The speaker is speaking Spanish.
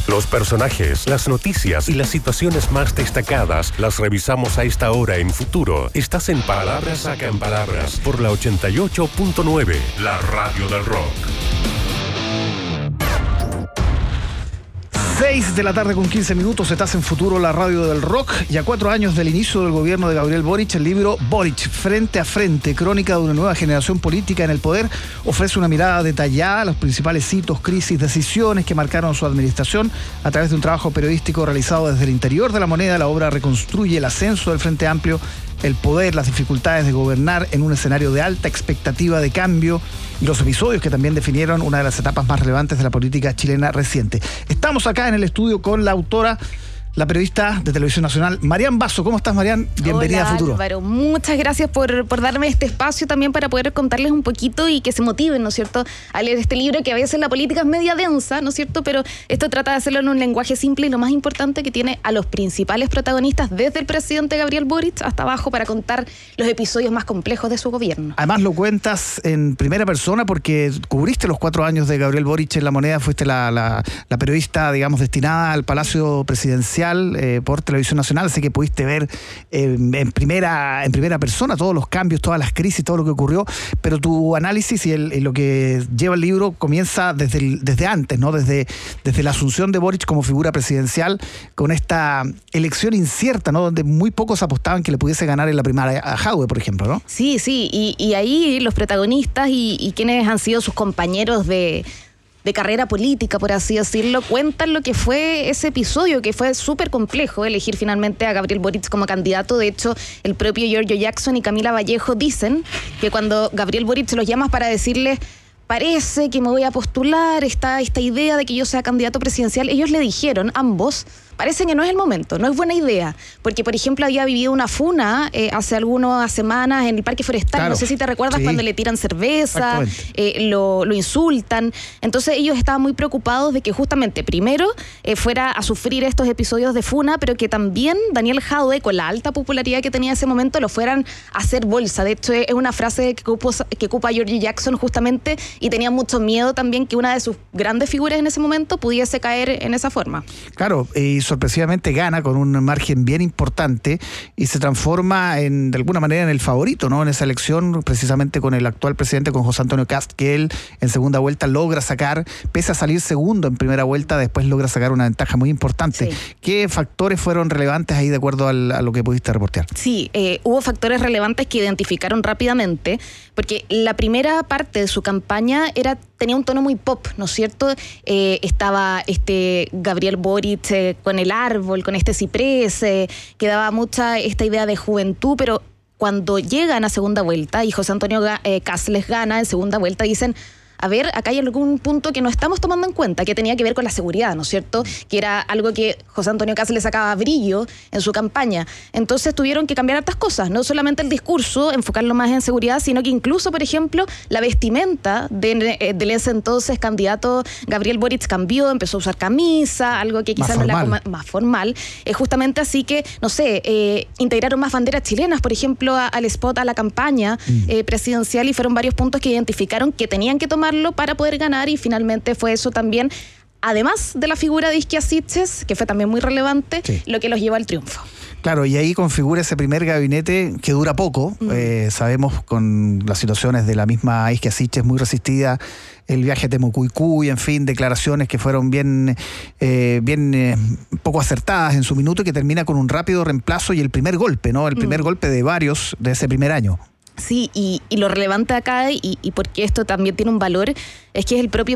Los personajes, las noticias y las situaciones más destacadas las revisamos a esta hora en Futuro. Estás en Palabras Sacan Palabras por la 88.9, la radio del rock. 6 de la tarde con 15 minutos, estás en Futuro, la radio del rock. Y a 4 años del inicio del gobierno de Gabriel Boric, el libro Boric, Frente a Frente, crónica de una nueva generación política en el poder, ofrece una mirada detallada a los principales hitos, crisis, decisiones que marcaron su administración. A través de un trabajo periodístico realizado desde el interior de la moneda, la obra reconstruye el ascenso del Frente Amplio, el poder, las dificultades de gobernar en un escenario de alta expectativa de cambio y los episodios que también definieron una de las etapas más relevantes de la política chilena reciente. Estamos acá en el estudio con la autora, la periodista de Televisión Nacional, Marian Basso. ¿Cómo estás, Marian? Bienvenida. Hola, a Futuro. Álvaro, muchas gracias por darme este espacio también para poder contarles un poquito y que se motiven, ¿no es cierto?, a leer este libro, que a veces la política es media densa, ¿no es cierto?, pero esto trata de hacerlo en un lenguaje simple y lo más importante, que tiene a los principales protagonistas desde el presidente Gabriel Boric hasta abajo para contar los episodios más complejos de su gobierno. Además lo cuentas en primera persona porque cubriste los 4 años de Gabriel Boric en La Moneda, fuiste la periodista, digamos, destinada al Palacio Presidencial por Televisión Nacional, así que pudiste ver en primera persona todos los cambios, todas las crisis, todo lo que ocurrió, pero tu análisis y lo que lleva el libro comienza desde antes, ¿no? Desde la asunción de Boric como figura presidencial, con esta elección incierta, ¿no? Donde muy pocos apostaban que le pudiese ganar en la primaria a Jadwe, por ejemplo, ¿no? Sí, y ahí los protagonistas y quienes han sido sus compañeros de carrera política, por así decirlo, cuentan lo que fue ese episodio, que fue súper complejo elegir finalmente a Gabriel Boric como candidato. De hecho, el propio Giorgio Jackson y Camila Vallejo dicen que cuando Gabriel Boric se los llama para decirles: parece que me voy a postular, esta idea de que yo sea candidato presidencial, ellos le dijeron, ambos, parece que no es el momento, no es buena idea, porque por ejemplo había vivido una funa hace algunas semanas en el Parque Forestal, claro, no sé si te recuerdas, sí, cuando le tiran cerveza, lo insultan. Entonces ellos estaban muy preocupados de que justamente primero fuera a sufrir estos episodios de funa, pero que también Daniel Jadwe, con la alta popularidad que tenía en ese momento, lo fueran a hacer bolsa. De hecho es una frase que ocupa Giorgio Jackson justamente, y tenía mucho miedo también que una de sus grandes figuras en ese momento pudiese caer en esa forma. Claro, y sorpresivamente gana con un margen bien importante y se transforma de alguna manera en el favorito, ¿no? En esa elección, precisamente con el actual presidente, con José Antonio Kast, que él en segunda vuelta logra sacar, pese a salir segundo en primera vuelta, después logra sacar una ventaja muy importante. Sí. ¿Qué factores fueron relevantes ahí de acuerdo a lo que pudiste reportear? Sí, hubo factores relevantes que identificaron rápidamente, porque la primera parte de su campaña tenía un tono muy pop, ¿no es cierto? Estaba Gabriel Boric con el árbol, con este ciprés, que daba mucha esta idea de juventud, pero cuando llegan a segunda vuelta y José Antonio Kast les gana en segunda vuelta, dicen: a ver, acá hay algún punto que no estamos tomando en cuenta, que tenía que ver con la seguridad, ¿no es cierto? Que era algo que José Antonio Kast le sacaba brillo en su campaña. Entonces tuvieron que cambiar hartas cosas, no solamente el discurso, enfocarlo más en seguridad, sino que incluso, por ejemplo, la vestimenta del ese entonces candidato Gabriel Boric cambió, empezó a usar camisa, algo que quizás no era más formal. Justamente así que, no sé, integraron más banderas chilenas, por ejemplo, al spot, a la campaña presidencial, y fueron varios puntos que identificaron que tenían que tomar para poder ganar, y finalmente fue eso también, además de la figura de Isquia Siches, que fue también muy relevante, sí, lo que los llevó al triunfo. Claro, y ahí configura ese primer gabinete que dura poco. Sabemos, con las situaciones de la misma Isquia Siches muy resistida, el viaje a Temucuicui, en fin, declaraciones que fueron bien poco acertadas en su minuto, y que termina con un rápido reemplazo y el primer golpe, ¿no? El primer golpe de varios de ese primer año. Sí, y lo relevante acá, y porque esto también tiene un valor, es que es el propio